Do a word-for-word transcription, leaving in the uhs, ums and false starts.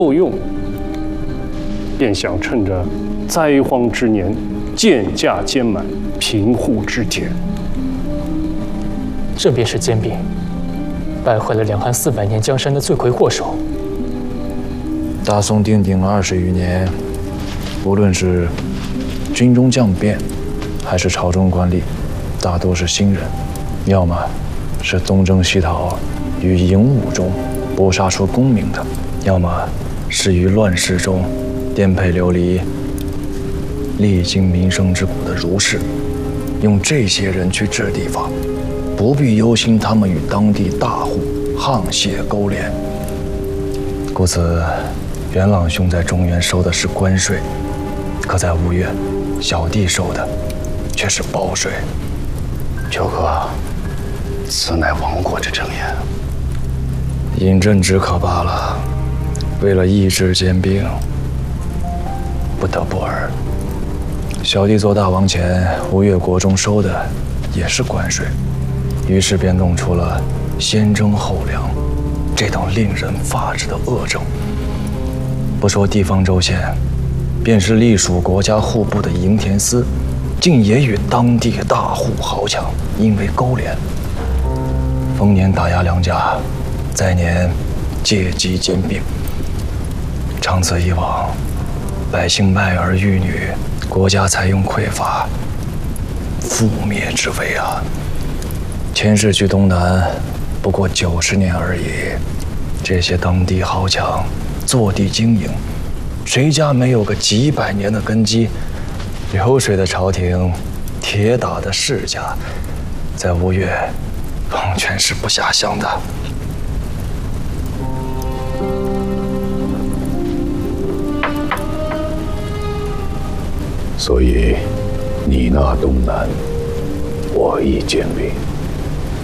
后用，便想趁着灾荒之年，贱价兼买贫户之田。 这便是兼并，败坏了两汉四百年江山的罪魁祸首。 大宋定鼎了二十余年，无论是军中将变，还是朝中官吏，大多是新人，要么是东征西讨，于营伍中搏杀出功名的，要么是于乱世中颠沛流离、历经民生之苦的儒士。用这些人去治地方，不必忧心他们与当地大户沆瀣勾连。故此，元朗兄在中原收的是关税，可在吴越，小弟收的却是包税。 九哥，此乃亡国之正言。 饮鸩止渴罢了。为了抑制兼并，不得不而。小弟做大王前，吴越国中收的也是关税，于是便弄出了先征后粮这等令人发指的恶政。不说地方州县，便是隶属国家户部的营田司，竟也与当地大户豪强因为勾连，逢年打压良家，再年借机兼并。长此以往，百姓卖儿育女，国家采用匮乏，覆灭之危啊！前世去东南不过九十年而已，这些当地豪强坐地经营，谁家没有个几百年的根基？流水的朝廷，铁打的世家，在吴越，完全是不下乡的。 所以，你那东南，我亦兼并。